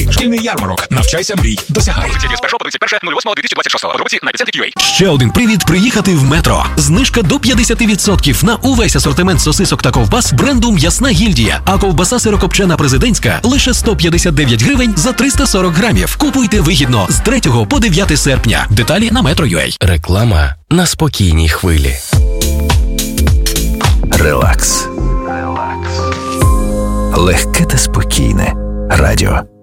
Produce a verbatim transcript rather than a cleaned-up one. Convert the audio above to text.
Київський шкільний ярмарок. Навчайся, мрій, досягай. З першого по тридцять перше лютого дві тисячі двадцять шостого. Подробиці на епіцентрі крапка ю а. Ще один привід приїхати в Метро. Знижка до п'ятдесят відсотків на увесь асортимент сосисок та ковбас бренду «М'ясна гільдія». А ковбаса сирокопчена президентська лише сто п'ятдесят дев'ять гривень за триста сорок грамів. Купуйте вигідно з третього по дев'яте серпня. Деталі на метро крапка ю а. Реклама на спокійній хвилі. Релакс. Релакс. Легке та спокійне радіо.